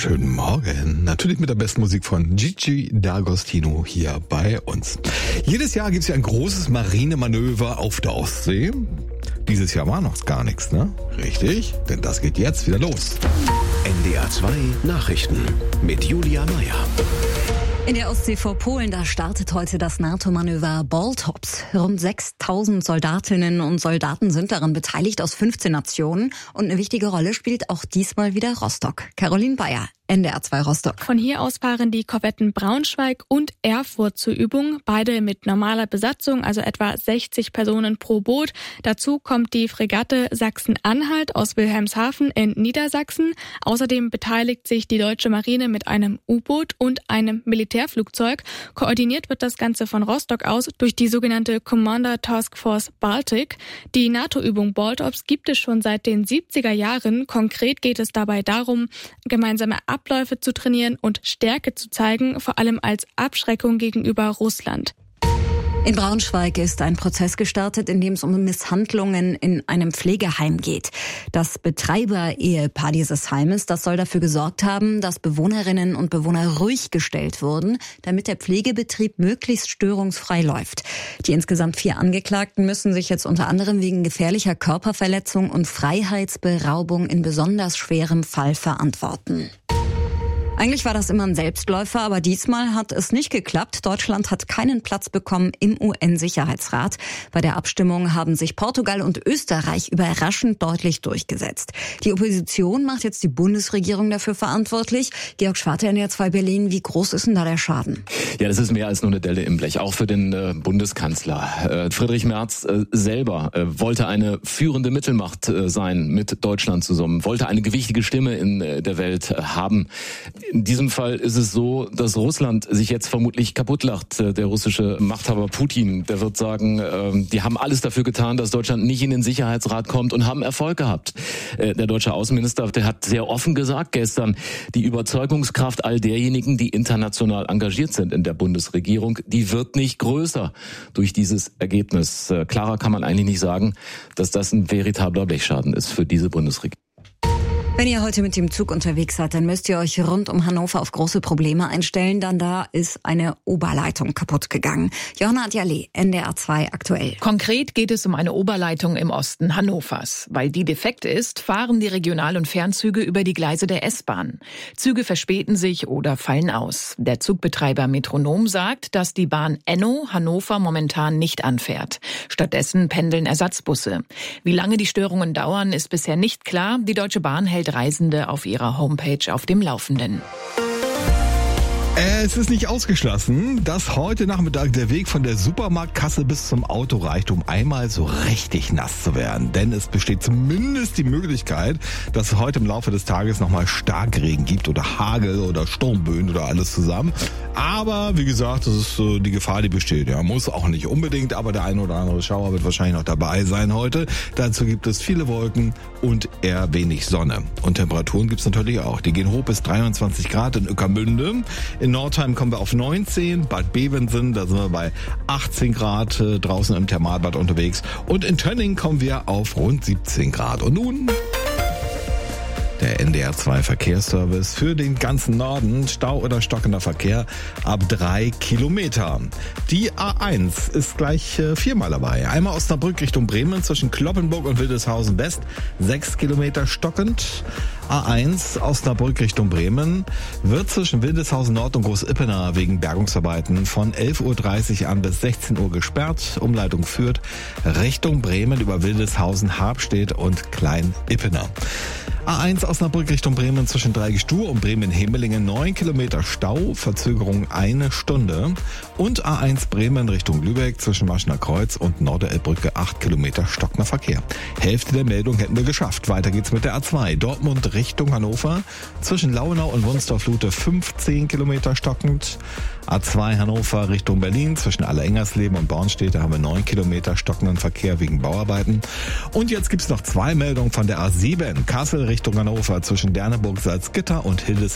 wunderschönen Morgen. Natürlich mit der besten Musik von Gigi D'Agostino hier bei uns. Jedes Jahr gibt es ja ein großes Marinemanöver auf der Ostsee. Dieses Jahr war noch gar nichts, ne? Richtig, denn das geht jetzt wieder los. NDR 2 Nachrichten mit Julia Meyer. In der Ostsee vor Polen, da startet heute das NATO-Manöver Baltops. Rund 6.000 Soldatinnen und Soldaten sind daran beteiligt aus 15 Nationen. Und eine wichtige Rolle spielt auch diesmal wieder Rostock. Caroline Bayer, NDR 2 Rostock. Von hier aus fahren die Korvetten Braunschweig und Erfurt zur Übung. Beide mit normaler Besatzung, also etwa 60 Personen pro Boot. Dazu kommt die Fregatte Sachsen-Anhalt aus Wilhelmshaven in Niedersachsen. Außerdem beteiligt sich die deutsche Marine mit einem U-Boot und einem Militärflugzeug. Koordiniert wird das Ganze von Rostock aus durch die sogenannte Commander Task Force Baltic. Die NATO-Übung Baltops gibt es schon seit den 70er Jahren. Konkret geht es dabei darum, gemeinsame Abläufe zu trainieren und Stärke zu zeigen, vor allem als Abschreckung gegenüber Russland. In Braunschweig ist ein Prozess gestartet, in dem es um Misshandlungen in einem Pflegeheim geht. Das Betreiber-Ehepaar dieses Heimes, das soll dafür gesorgt haben, dass Bewohnerinnen und Bewohner ruhig gestellt wurden, damit der Pflegebetrieb möglichst störungsfrei läuft. Die insgesamt 4 Angeklagten müssen sich jetzt unter anderem wegen gefährlicher Körperverletzung und Freiheitsberaubung in besonders schwerem Fall verantworten. Eigentlich war das immer ein Selbstläufer, aber diesmal hat es nicht geklappt. Deutschland hat keinen Platz bekommen im UN-Sicherheitsrat. Bei der Abstimmung haben sich Portugal und Österreich überraschend deutlich durchgesetzt. Die Opposition macht jetzt die Bundesregierung dafür verantwortlich. Georg Schwarte, NDR 2 Berlin, wie groß ist denn da der Schaden? Ja, das ist mehr als nur eine Delle im Blech, auch für den Bundeskanzler. Friedrich Merz selber wollte eine führende Mittelmacht sein mit Deutschland zusammen, wollte eine gewichtige Stimme in der Welt haben. In diesem Fall ist es so, dass Russland sich jetzt vermutlich kaputtlacht. Der russische Machthaber Putin, der wird sagen, die haben alles dafür getan, dass Deutschland nicht in den Sicherheitsrat kommt und haben Erfolg gehabt. Der deutsche Außenminister, der hat sehr offen gesagt gestern, die Überzeugungskraft all derjenigen, die international engagiert sind in der Bundesregierung, die wird nicht größer durch dieses Ergebnis. Klarer kann man eigentlich nicht sagen, dass das ein veritabler Blechschaden ist für diese Bundesregierung. Wenn ihr heute mit dem Zug unterwegs seid, dann müsst ihr euch rund um Hannover auf große Probleme einstellen, denn da ist eine Oberleitung kaputt gegangen. Johanna Adjali, NDR 2 aktuell. Konkret geht es um eine Oberleitung im Osten Hannovers. Weil die defekt ist, fahren die Regional- und Fernzüge über die Gleise der S-Bahn. Züge verspäten sich oder fallen aus. Der Zugbetreiber Metronom sagt, dass die Bahn Enno Hannover momentan nicht anfährt. Stattdessen pendeln Ersatzbusse. Wie lange die Störungen dauern, ist bisher nicht klar. Die Deutsche Bahn hält Reisende auf ihrer Homepage auf dem Laufenden. Es ist nicht ausgeschlossen, dass heute Nachmittag der Weg von der Supermarktkasse bis zum Auto reicht, um einmal so richtig nass zu werden. Denn es besteht zumindest die Möglichkeit, dass es heute im Laufe des Tages nochmal Starkregen gibt oder Hagel oder Sturmböen oder alles zusammen. Aber wie gesagt, das ist so die Gefahr, die besteht. Ja, muss auch nicht unbedingt, aber der eine oder andere Schauer wird wahrscheinlich noch dabei sein heute. Dazu gibt es viele Wolken und eher wenig Sonne. Und Temperaturen gibt es natürlich auch. Die gehen hoch bis 23 Grad in Ueckermünde. In Nordheim kommen wir auf 19, Bad Bevensen, da sind wir bei 18 Grad draußen im Thermalbad unterwegs. Und in Tönning kommen wir auf rund 17 Grad. Und nun der NDR 2 Verkehrsservice für den ganzen Norden. Stau oder stockender Verkehr ab 3 Kilometer. Die A1 ist gleich 4-mal dabei. Einmal Osnabrück Richtung Bremen zwischen Cloppenburg und Wildeshausen West. 6 Kilometer stockend. A1 Osnabrück Richtung Bremen wird zwischen Wildeshausen Nord und Großippener wegen Bergungsarbeiten von 11.30 Uhr an bis 16 Uhr gesperrt. Umleitung führt Richtung Bremen über Wildeshausen, Habstedt und Klein-Ippener. A1 Osnabrück Richtung Bremen zwischen Dreigestur und Bremen-Hemelingen 9 Kilometer Stau, Verzögerung 1 Stunde. Und A1 Bremen Richtung Lübeck zwischen Maschener Kreuz und Norderelbbrücke 8 Kilometer stockender Verkehr. Hälfte der Meldung hätten wir geschafft. Weiter geht's mit der A2 Dortmund Richtung Hannover zwischen Lauenau und Wunstorf-Lute 15 Kilometer stockend. A2 Hannover Richtung Berlin zwischen Allerengersleben und Bornstedt, da haben wir 9 Kilometer stockenden Verkehr wegen Bauarbeiten. Und jetzt gibt's noch 2 Meldungen von der A7 Kassel Richtung Hannover zwischen Derneburg, Salzgitter und Hildesheim.